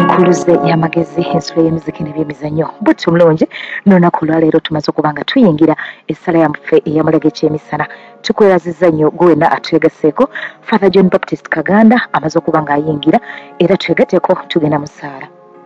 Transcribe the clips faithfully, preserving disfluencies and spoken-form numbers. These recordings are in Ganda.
kuluze y'amagezi ensolo y'emiziki n'ebyemizannyo buti omulungi n'olunaku olwaleero tumaze okuba nga tuyingira essala yamuffe eyamulaga ekyemisana tukweraziza nnyo gwe wenna atwegaseeko Father John Baptist Kaganda amaze okuba nga ayingira era twegateko tugenda mu ssaala.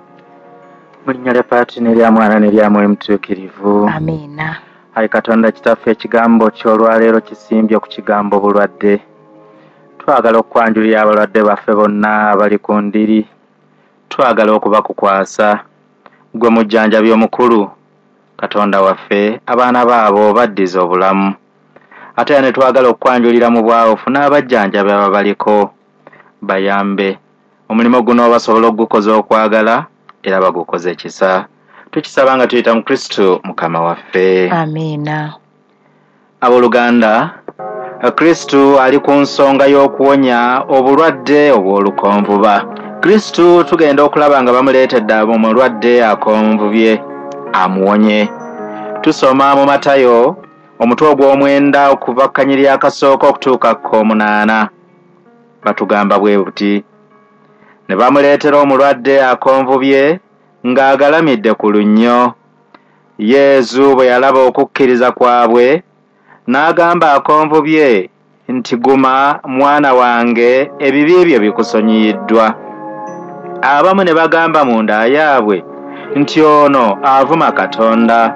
Mu linnya lya Paati n'erya Mwana n'erya Mwoyo Mutuukirivu. Amiina. Ayi Katonda kitaffe ekigambo ky'olwaleero kisimbye ku kigambo bulwadde. Twagala okwanjulira abalwadde baffe bonna abali ku ndiri. Twagala okubakukwasa gwe mujjanjabi omukulu Katonda waffe abaana baabo baddiza obulamu. Ate ne twagala okwanjulira mu bwawofu n'abajjanjabi ababaliko bayambe omulimu guno basobola okugukoza okwagala era bagukoze ekisa. Tukisaba nga tuyita mu Kristo Mukama waffe. Amiina. Abooluganda, Kristo ali ku nsonga y'okuwonya obulwadde obw'olukonvuba. Kristo tugenda okulaba nga bamuleetedde omulwadde akonvubye amuwonye. Tusoma mu Matayo omutwe ogw'omwenda okuva kkanyiri akasooka okutuuka k'omunaana. Batugamba bwe buti: ne bamuleetera omulwadde akonvubye ng'agalamidde ku lunnyo. Yesu bwe yalaba okukkiriza kwabwe n'agamba akonvubye nti, guma mwana wange, ebibi byo bikusonyiyiddwa. Abamu ne bagamba mu nda yaabwe nti ono avuma Katonda.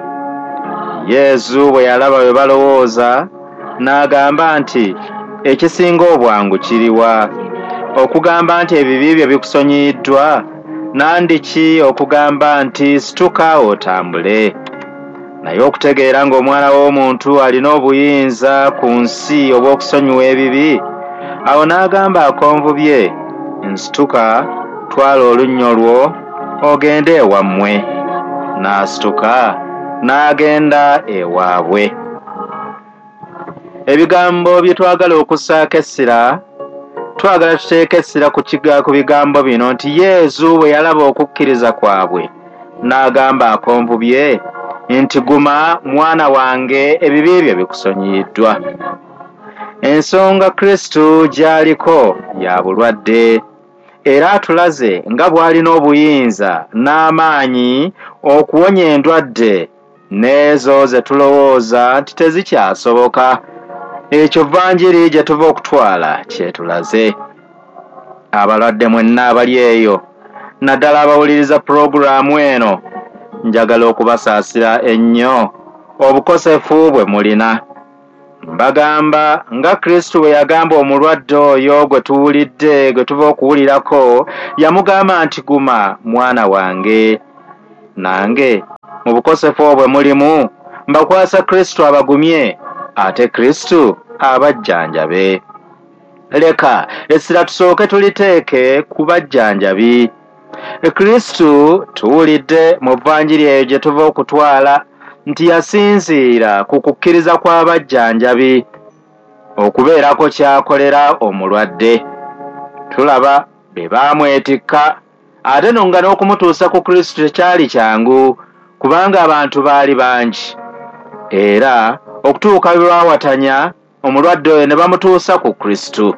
Yesu bwe yalaba bwe balowooza n'agamba nti, ekisinga obwangu kiriwa? Okugamba nti ebibi byo bikusonyiyiddwa, nandiki okugamba nti situka otambule? Naye okutegeera ng'omwana w'omuntu alina obuyinza ku nsi obw'okusonyiwa ebibi, awo n'agamba akonvubye, nsituka, twala olunnyo lwo ogende ewammwe. N'asituka n'agenda ewaabwe. Ebigambo bye twagala okussaako essira, twagala tuteeke essira ku kiga ku bigambo bino nti Yesu bwe yalaba okukkiriza kwabwe n'agamba akonvubye nti, guma mwana wange, ebibi byo bikusonyiyiddwa. Ensonga Kristo gy'aliko ya bulwadde, era atulaze nga bw'alina obuyinza n'amaanyi okuwonya endwadde n'ezo ze tulowooza nti tezikyasoboka. Ekyo vvanjiri gye tuva okutwala kyetulaze. Abalwadde mwenna abali eyo, naddala abawuliriza pulogulaamu eno, njagala okubasaasira ennyo obukosefu bwe mulina. Mbagamba nga Kristo bwe yagamba omulwadde oyo gwe tuwulidde, gwe tuva okuwulirako, yamugamba nti, guma mwana wange. Nange mu bukosefu obwe mulimu mbakwasa Kristo abagumye, ate Kristo abajjanjabe. Leka essira tusooke tuliteeke ku bajjanjabi. Kristo tuwulidde mu vvanjiri eyo gye tuva okutwala nti yasinziira ku kukkiriza kw'abajjanjabi okubeerako ky'akolera omulwadde. Tulaba be baamwetikka, ate no nga n'okumutuusa ku Kristo tekyali kyangu kubanga abantu baali bangi, era okutuuka bwe baawatanya omulwadde oyo ne bamutuusa ku Kristo.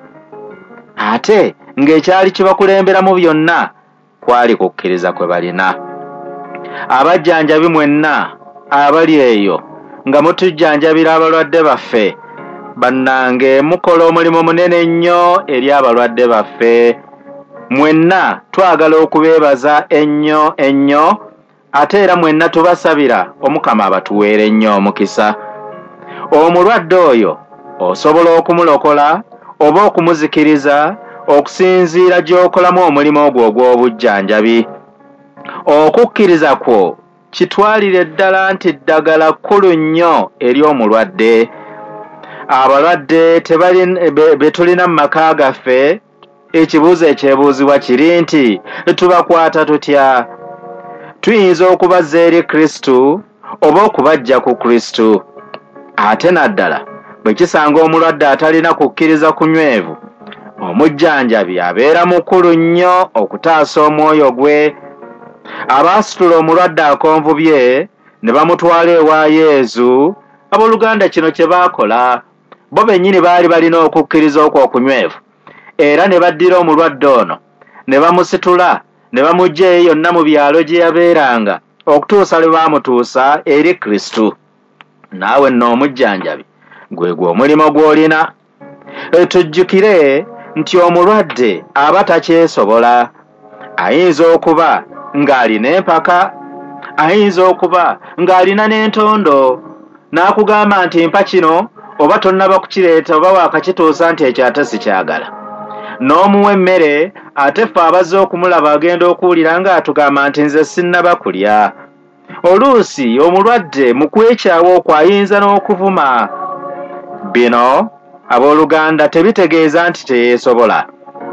Ate ng'ekyali kibakulemberamu byonna kwali kukkiriza kwe balina. Abajjanjabi mwenna abali eyo nga mutujjanjabira abalwadde baffe, bannange mukola omulimu munene nnyo eri abalwadde baffe. Mwenna twagala okubeebaza ennyo ennyo, ate era mwenna tubasabira Omukama abatuweere ennyo omukisa. Omulwadde oyo osobola okumulokola oba okumuzikiriza okusinziira gy'okolamu omulimu ogwo ogw'obujjanjabi. Okukkiriza kwo kitwalire ddala nti ddagala kkulu nnyo eri omulwadde. Abalwadde tebali be tulina mu maka gaffe, ekibuuzo ekyebuuzibwa kiri nti tubakwata tutya? Tuyinza okubazza eri Kristo oba okubajja ku Kristo. Ate naddala bwe kisanga omulwadde atalina kukkiriza kunywevu, omujjanjabi abeera mukulu nnyo okutaasa omwoyo gwe. Abaasitula omulwadde akonvubye ne bamutwala ewa Yesu, abooluganda kino kye baakola, bo bennyini baali balina okukkiriza okwo okunywevu, era ne baddira omulwadde ono ne bamusitula ne bamugya eyo yonna mu byalo gye yabeeranga okutuusa lwe baamutuusa eri Kristo. Naawe nno omujjanjabi gwe gwe omulimo gw'olina. E, tujjukire nti omulwadde aba takyesobola. Ayinza okuba ng'alina empaka, ayinza okuba ng'alina n'entondo, n'akugamba nti mpa kino oba tonnaba kukireeta oba waakakituusa nti ekyo ate sikyagala. N'omuwa emmere ate ffe abazze okumulaba agenda okuwulira ng'atugamba nti nze sinnaba kulya. Oluusi omulwadde mu kwekyawa okwo ayinza n'okuvuma. Bino abooluganda tebitegeeza nti teyeesobola.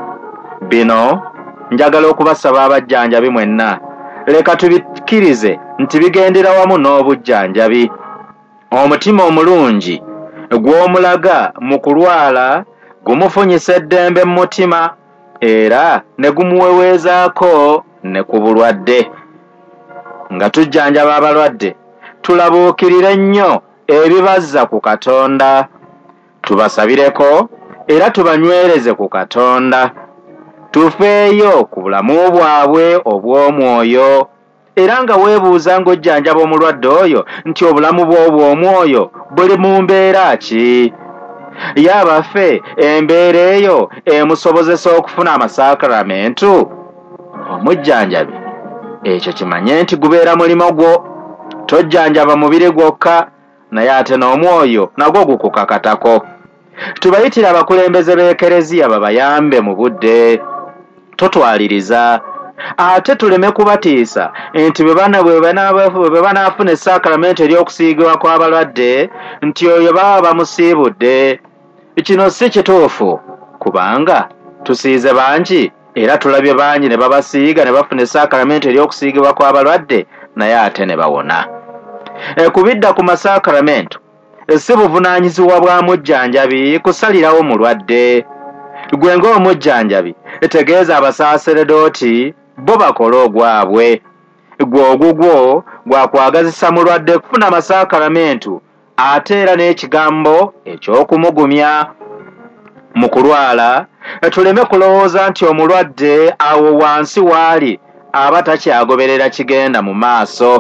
Bino njagala okubasaba abajjanjabi mwenna, leka tubikkirize nti bigendera wamu n'obujjanjabi. Omutima omulungi gw'omulaga mu kulwala gumufunyisa eddembe mu mutima era ne gumuweweezaako ne ku bulwadde. Nga tujjanjaba abalwadde tulabuukirire nnyo ebibazza ku Katonda, tubasabireko era tubanywereze ku Katonda, tufeeyo ku bulamu bwabwe obw'omwoyo, era nga weebuuza ng'ojjanjaba omulwadde oyo nti obulamu bwe obw'omwoyo buli mu mbeera ki? Yabaffe embeera eyo emusobozesa okufuna amasakramentu? Omujjanjabi ekyo kimanye nti gubeera mulimo gwo. Tojjanjaba mubiri gwokka, naye ate n'omwoyo nagwo gukukakatako. Tubayitira abakulembeze b'ekereziya babayambe mu budde. Totwaliriza ate tuleme kubatiisa nti bwe banaafuna esakramenti ery'okusiigibwa kw'abalwadde nti oyo baba bamusiibudde. Kino si kituufu, kubanga tusiize bangi era tulabye bangi ne babasiiga ne bafuna esakramenti ery'okusiigibwa kw'abalwadde naye ate ne bawona. E, kubidda ku masakramenti si buvunaanyizibwa bwa mujjanjabi kusalirawo mulwadde. Gwe ng'omujjanjabi tegeeza abasaaseredooti bo bakole ogwabwe. Gwe ogugwo gwakwagazisa mulwadde kufuna amasakramentu ate era n'ekigambo eky'okumugumya. Mu kulwala tuleme kulowooza nti omulwadde awo wansi waali aba takyagoberera kigenda mu maaso.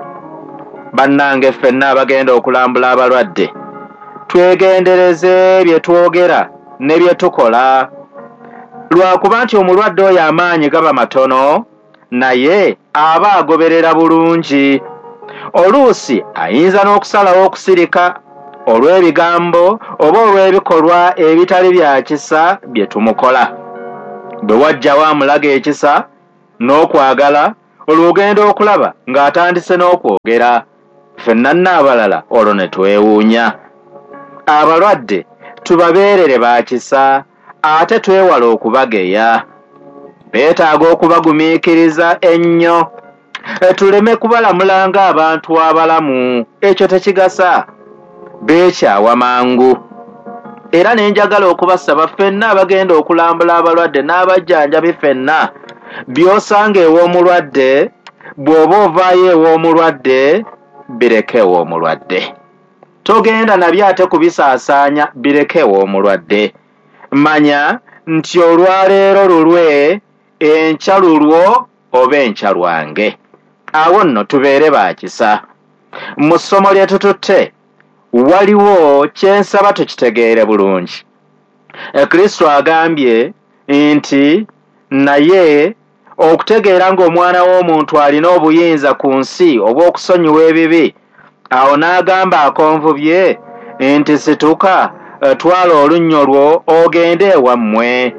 Bannange ffenna abagenda okulambula abalwadde twegendereze bye twogera ne bye tukola. Lwakuba nti omulwadde oyo amaanyi gaba matono naye aba agoberera bulungi. Oluusi ayinza n'okusalawo okusirika olw'ebigambo oba olw'ebikolwa ebitali bya kisa bye tumukola. Bwe wajjawo amulaga ekisa n'okwagala olw'ogenda okulaba ng'atandise n'okwogera, ffenna n'abalala olwo ne twewuunya. Abalwadde tubabeerere ba kisa ate twewala okubageya. Beetaaga okubagumiikiriza ennyo. Tuleme kubalamula ng'abantu abalamu, ekyo tekigasa. Beekyawa mangu. Era ne njagala okubasaba ffenna abagenda okulambula abalwadde n'abajjanjabi ffenna, by'osanga ew'omulwadde bw'oba ovaayo ew'omulwadde bireke ew'omulwadde. Togenda nabyo ate kubisaasaanya, bireke ew'omulwadde. Manya nti olwaleero lulwe, enkya lulwo oba enkya lwange. Awo nno tubeere ba kisa. Mu ssomo lye tututte waliwo kyensaba tukitegeere bulungi. Kristo agambye nti naye okutegeera ng'omwana w'omuntu alina obuyinza ku nsi obw'okusonyiwa ebibi, awo n'agamba akonvubye nti situka, twala olunnyo lwo ogende ewammwe.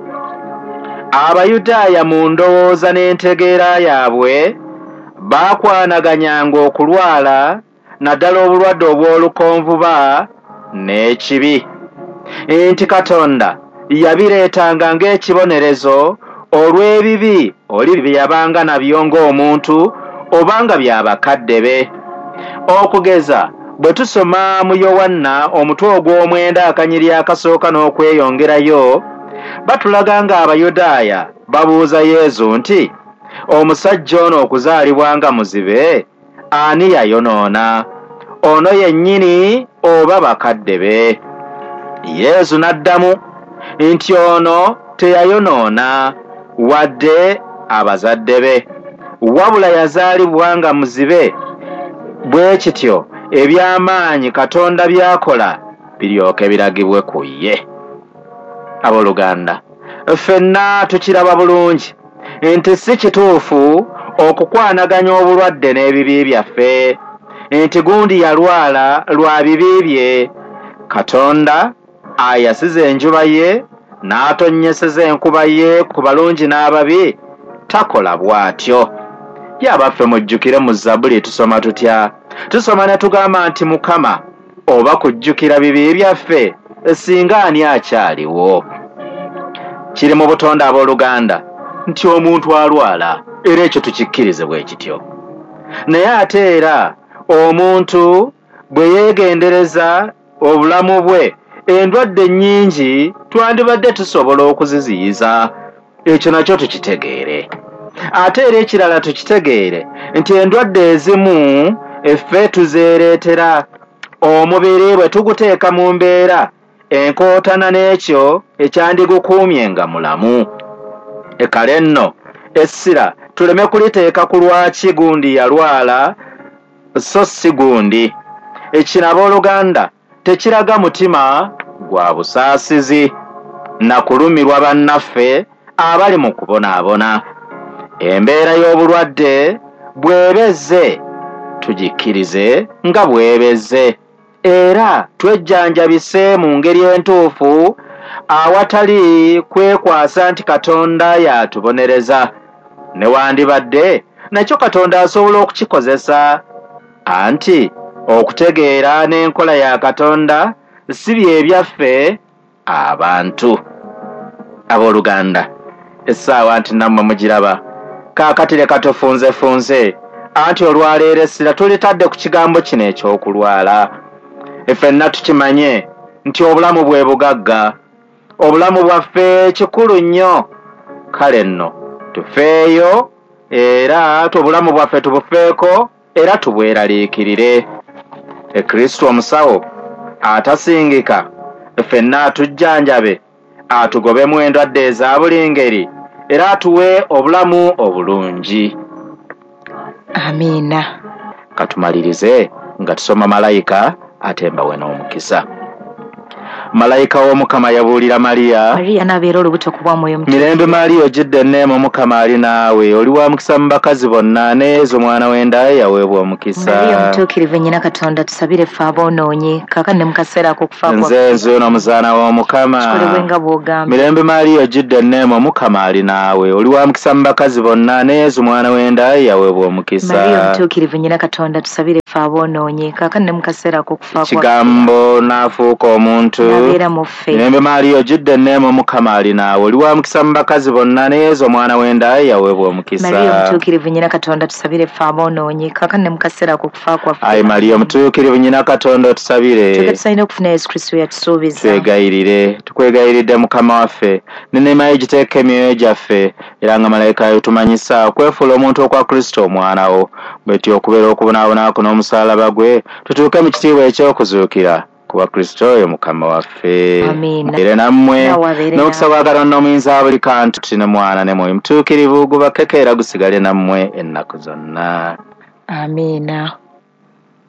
Abayudaaya mu ndowooza n'entegeera yaabwe baakwanaganyanga okulwala, naddala obulwadde obw'olukonvuba n'ekibi, nti Katonda yabireetanga ng'ekibonerezo olw'ebibi oli bye yabanga nabyo ng'omuntu obanga by'abakadde be. Okugeza bwe tusoma mu Yowanna omutwe ogw'omwenda akanyiri akasooka n'okweyongerayo, batulaga ng'Abayudaaya babuuza Yesu nti omusajja ono okuzaalibwa nga muzibe ani yayonoona, ono yennyini oba bakadde be? Yesu n'addamu nti ono teyayonoona wadde abazadde be, wabula yazaalibwa nga muzibe. Bwe kityo eby'amaanyi Katonda byakola biryoke biragibwe ku ye. Abooluganda, ffenna tukiraba bulungi nti si kituufu okukwanaganya obulwadde n'ebibi byaffe, nti gundi yalwala lwa bibi bye. Katonda ayasiza enjuba ye n'atonnyeseza enkuba ye ku balungi n'ababi, takola bw'atyo. Y'abaffe mujjukire mu Zabbuli tusoma tutya? Tusoma ne tugamba nti Mukama oba kujjukira bibi byaffe, singa ani akyaliwo? Kiri mu butonde abooluganda nti omuntu alwala, era ekyo tukikkirize bwe kityo. Naye ate era omuntu bwe yeegendereza obulamu bwe, endwadde nnyingi twandibadde tusobola okuziziyiza. Ekyo nakyo tukitegeere. Ate era ekirala tukitegeere nti endwadde ezimu effe tuzeereetera. Omubiri bwe tuguteeka mu mbeera enkootana n'ekyo ekyandigukuumye nga mulamu. Ekale nno essira tuleme kuliteeka ku lwaki gundi yalwala so si gundi. Ekino abooluganda tekiraga mutima gwa busaasizi na kulumirwa bannaffe abali mu kubonaabona. Embeera y'obulwadde bw'ebezze tugikkirize nga bw'ebezze, era twejjanjabise mu ngeri entuufu awatali kwekwasa nti Katonda yatubonereza. Newandibadde nakyo Katonda asobola okukikozesa, anti okutegeera n'enkola ya Katonda si bye byaffe abantu. Abooluganda, essaawa nti nammwe mugiraba. Kaakati leka tufunzefunze anti olwaleero essira tulitadde ku kigambo kino ekyokulwala. Ffenna tukimanye nti obulamu bwe bugagga, obulamu bwaffe kikulu nnyo. Kale nno tufeeyo era obulamu bwaffe tubufeeko era tubweraliikirire. Ekristo omusawo atasingika ffenna atujjanjabe, atugobemu endwadde eza buli ngeri, era atuwe obulamu obulungi. Amiina. Katumalirize nga tusoma malayika atembawe n'omukisa. Malayika w'Omukama yabuulira Mariya, Mariya n'abeera olubuto ku bwa Mwoyo Mutukuvu. Mirembe Mariya ojjudde enneema, Omukama ali naawe, oli wa mukisa mu bakazi bonna, ne Yesu omwana w'enda yaweebwa omukisa. Mariya omutuukirivu nnyina Katonda, tusabire ffe aboonoonye, kaakano ne mu kaseera ak'okufa kwaffe. Nze nzuuno omuzaana w'Omukama. Kikolebwe nga bw'ogambye. Mirembe Mariya ojjudde enneema, Omukama ali naawe, oli wa mukisa mu bakazi bonna, ne Yesu omwana w'enda yaweebwa omukisa. Mariya omutuukirivu nnyina Katonda, tusabire ffe aboonoonye, kaakano ne mu kaseera ak'okufa kwaffe. Kigambo n'afuuka omuntu. N'abeera mu ffe. Mirembe Mariya ojjudde enneema, Omukama ali naawe, oli wa mukisa mu bakazi bonna, ne Yesu omwana w'enda yaweebwa omukisa. Mariya omutuukirivu nnyina Katonda, tusabire ffe aboonoonye, kaakano ne mu kaseera ak'okufa kwaffe. Ayi Mariya omutuukirivu nnyina Katonda, otusabire. Twegere tusalina okufuna Yesu Kristo yatusuubiza. Twegayirire, tukwegayiridde Mukama waffe, n'enneema ye giteeke emyoyo gyaffe, era nga malayika yatumanyisa okwefuula omuntu okwa Kristo omwana wo, bwetyo okubeera okubonaabona ku n'omusaalaba gwe, tutuuke mu kitiibwa eky'okuzuukira kuba Kristo oyo Mukama waffe. Amiina. Era nammwe Nawabeere n'omukisa gwa Katonda omuyinza wa buli kantu, tine mwana ne mwoyo mutuukirivu gubakkeko era gusigale nammwe ennaku zonna. Amiina.